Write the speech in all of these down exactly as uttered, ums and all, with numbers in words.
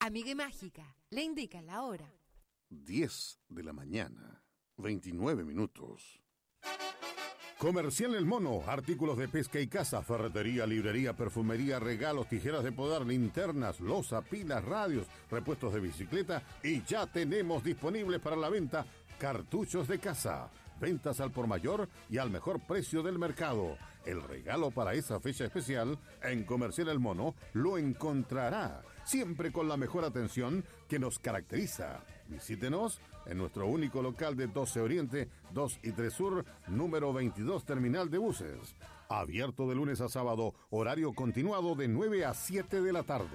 Amiga y Mágica, le indica la hora. diez de la mañana, veintinueve minutos. Comercial El Mono, artículos de pesca y caza, ferretería, librería, perfumería, regalos, tijeras de podar, linternas, loza, pilas, radios, repuestos de bicicleta y ya tenemos disponibles para la venta cartuchos de caza. Ventas al por mayor y al mejor precio del mercado. El regalo para esa fecha especial en Comercial El Mono lo encontrará, siempre con la mejor atención que nos caracteriza. Visítenos en nuestro único local de doce Oriente, dos y tres Sur, número veintidós, Terminal de Buses. Abierto de lunes a sábado, horario continuado de nueve a siete de la tarde.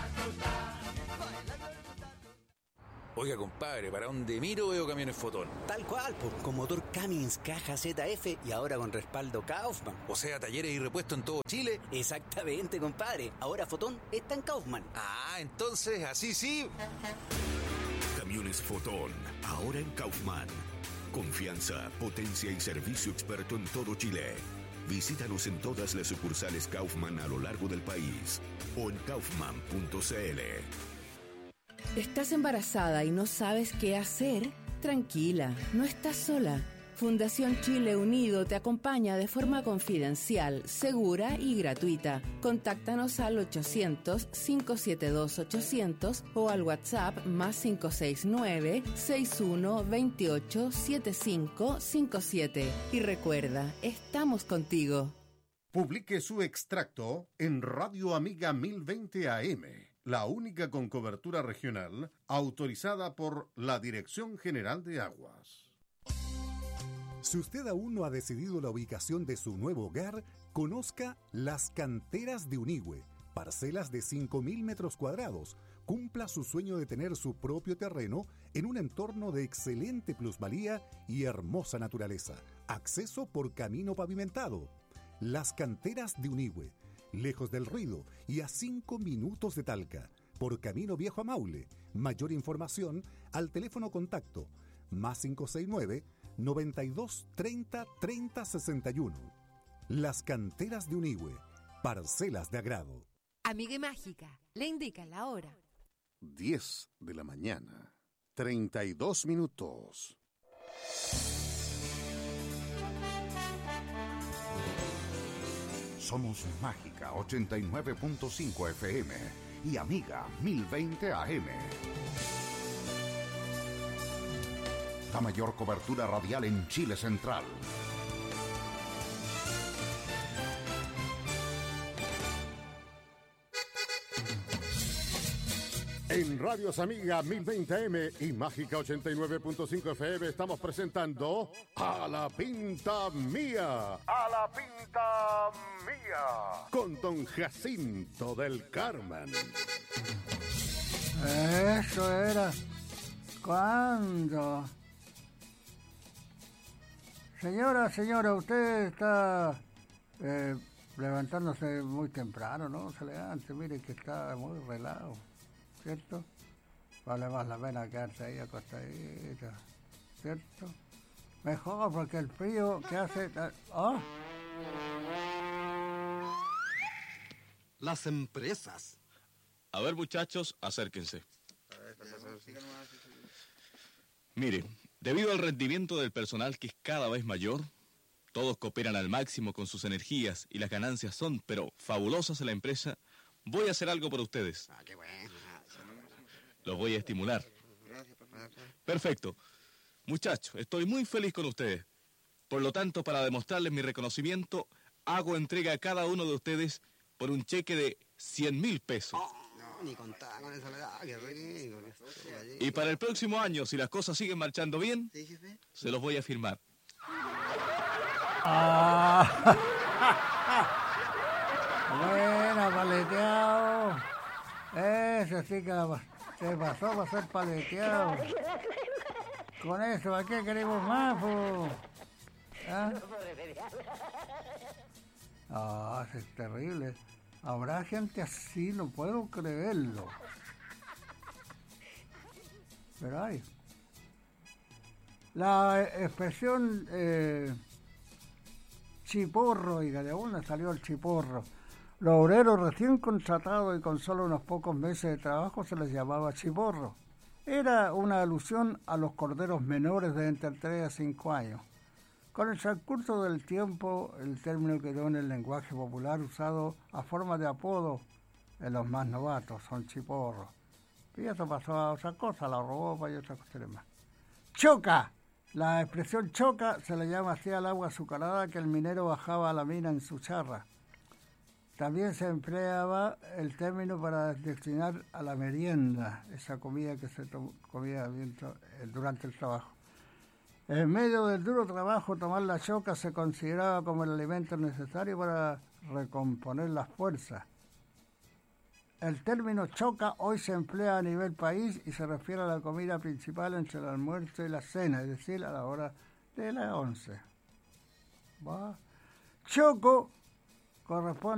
Oiga, compadre, ¿para dónde miro veo camiones Fotón? Tal cual, pues, con motor Cummins, caja Z F y ahora con respaldo Kaufman. O sea, talleres y repuestos en todo Chile. Exactamente, compadre. Ahora Fotón está en Kaufman. Ah, entonces, así sí. Camiones Fotón, ahora en Kaufman. Confianza, potencia y servicio experto en todo Chile. Visítanos en todas las sucursales Kaufman a lo largo del país o en kaufman punto c l. ¿Estás embarazada y no sabes qué hacer? Tranquila, no estás sola. Fundación Chile Unido te acompaña de forma confidencial, segura y gratuita. Contáctanos al ochocientos, cinco siete dos, ochocientos o al WhatsApp más cinco seis nueve, seis uno dos ocho, siete cinco cinco siete. Y recuerda, estamos contigo. Publique su extracto en Radio Amiga mil veinte A M, la única con cobertura regional autorizada por la Dirección General de Aguas. Si usted aún no ha decidido la ubicación de su nuevo hogar, conozca Las Canteras de Unigüe, parcelas de cinco mil metros cuadrados. Cumpla su sueño de tener su propio terreno en un entorno de excelente plusvalía y hermosa naturaleza. Acceso por camino pavimentado. Las Canteras de Unigüe, lejos del ruido y a cinco minutos de Talca, por Camino Viejo a Maule. Mayor información al teléfono contacto más cinco seis nueve, noventa y dos, treinta, treinta, sesenta y uno. Las Canteras de Unigüe, parcelas de agrado. Amiga y Mágica, le indica la hora. diez de la mañana, treinta y dos minutos. Somos Mágica ochenta y nueve punto cinco F M y Amiga mil veinte A M. La mayor cobertura radial en Chile Central. En Radios Amiga mil veinte A M y Mágica ochenta y nueve punto cinco F M estamos presentando A la Pinta Mía. A la Pinta Mía. Con don Jacinto del Carmen. Eso era. ¿Cuándo? Señora, señora, usted está eh, levantándose muy temprano, ¿no? Se levante, mire que está muy relajado, ¿cierto? Vale más la pena quedarse ahí acostadita, ¿cierto? Mejor porque el frío que hace... ¡Oh! Las empresas. A ver, muchachos, acérquense. Mire, debido al rendimiento del personal que es cada vez mayor, todos cooperan al máximo con sus energías y las ganancias son, pero fabulosas en la empresa, voy a hacer algo por ustedes. Ah, qué bueno. Los voy a estimular. Perfecto. Muchachos, estoy muy feliz con ustedes. Por lo tanto, para demostrarles mi reconocimiento, hago entrega a cada uno de ustedes por un cheque de cien mil pesos. Oh, no, ni contaba con esa edad, qué rico. Y para el próximo año, si las cosas siguen marchando bien, ¿Sí, jefe? se los voy a firmar. Ah. Buena, paleteado. Eso sí que la, se pasó para ser paleteado. Con eso, ¿a qué queremos más, po? ¿Ah? Ah, eso es terrible. Habrá gente así, no puedo creerlo. Pero hay. La expresión eh, chiporro, y de una salió el chiporro. Los obreros recién contratados y con solo unos pocos meses de trabajo se les llamaba chiporro. Era una alusión a los corderos menores de entre tres a cinco años. Con el transcurso del tiempo, el término quedó en el lenguaje popular usado a forma de apodo en los más novatos, son chiporros. Y eso pasó a otra cosa, la ropa y otras cuestiones más. Choca. La expresión choca se le llama así al agua azucarada que el minero bajaba a la mina en su charra. También se empleaba el término para destinar a la merienda, esa comida que se to- comía durante el trabajo. En medio del duro trabajo, tomar la choca se consideraba como el alimento necesario para recomponer las fuerzas. El término choca hoy se emplea a nivel país y se refiere a la comida principal entre el almuerzo y la cena, es decir, a la hora de las once. ¿Va? Choco corresponde